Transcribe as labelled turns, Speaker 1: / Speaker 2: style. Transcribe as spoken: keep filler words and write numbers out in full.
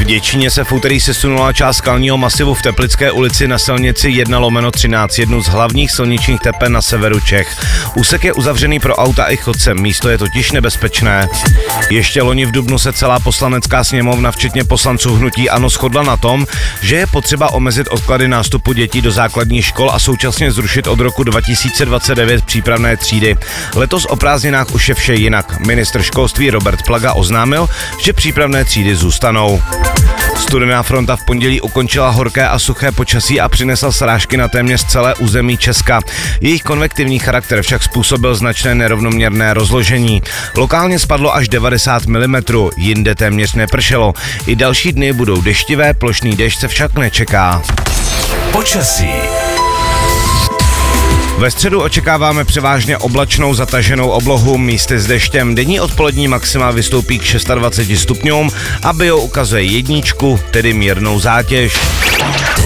Speaker 1: Děčíně se v úterý sesunula část skalního masivu v Teplické ulici na silnici jedna lomeno třináct, jednu z hlavních silničních tepen na severu Čech. Úsek je uzavřený pro auta i chodce, místo je totiž nebezpečné. Ještě loni v dubnu se celá poslanecká sněmovna, včetně poslanců hnutí ANO, shodla na tom, že je potřeba omezit odklady nástupu dětí do základních škol a současně zrušit od roku dva tisíce dvacet devět přípravné třídy. Letos o prázdninách už je vše jinak. Ministr školství Robert Plaga oznámil, že přípravné třídy zůstanou. Studená fronta v pondělí ukončila horké a suché počasí a přinesla srážky na téměř celé území Česka. Jejich konvektivní charakter však způsobil značné nerovnoměrné rozložení. Lokálně spadlo až devadesát milimetrů, jinde téměř nepršelo. I další dny budou deštivé, plošný déšť se však nečeká.
Speaker 2: Počasí.
Speaker 1: Ve středu očekáváme převážně oblačnou zataženou oblohu, místy s deštěm. Denní odpolední maxima vystoupí k dvaceti šesti stupňům a bio ukazuje jedničku, tedy mírnou zátěž.